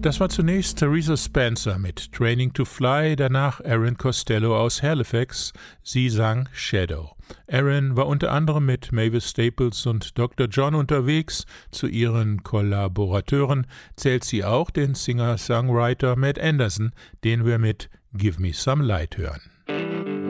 Das war zunächst Theresa Spencer mit Training to Fly, danach Erin Costello aus Halifax. Sie sang Shadow. Erin war unter anderem mit Mavis Staples und Dr. John unterwegs. Zu ihren Kollaborateuren zählt sie auch den Singer-Songwriter Matt Anderson, den wir mit Give Me Some Light hören.